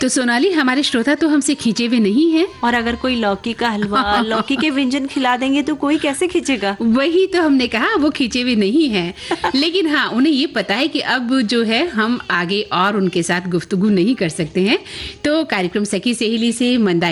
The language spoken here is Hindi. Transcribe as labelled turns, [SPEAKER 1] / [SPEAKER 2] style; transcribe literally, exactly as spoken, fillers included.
[SPEAKER 1] तो सोनाली, हमारे श्रोता तो हमसे खींचे हुए नहीं हैं।
[SPEAKER 2] और अगर कोई लौकी का हलवा, लौकी के व्यंजन खिला देंगे तो कोई कैसे खींचेगा?
[SPEAKER 1] वही तो हमने कहा, वो खींचे हुए नहीं हैं। लेकिन हाँ, उन्हें ये पता है कि अब जो है हम आगे और उनके साथ गुफ्तगू नहीं कर सकते हैं। तो कार्यक्रम सखी सहेली से मंदा